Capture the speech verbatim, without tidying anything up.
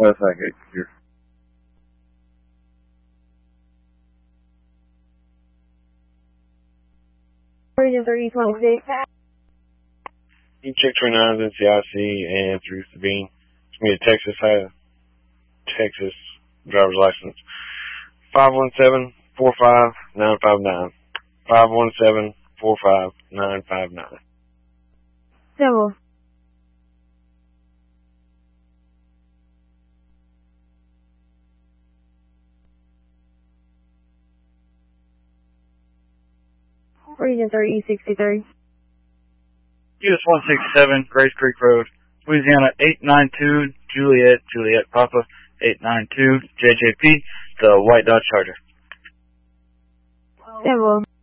West Highgate here. Region thirty twenty-six. You check twenty-nine is N C I C and through Sabine. It's me a Texas, uh, Texas driver's license. five one seven, four five, nine five nine. five one seven, four five, nine five nine. Civil. Region thirty sixty-three. U S one sixty-seven, Grace Creek Road, Louisiana eight nine two, Juliet, Juliet Papa, eight nine two, J J P, the White Dodge Charger. Civil.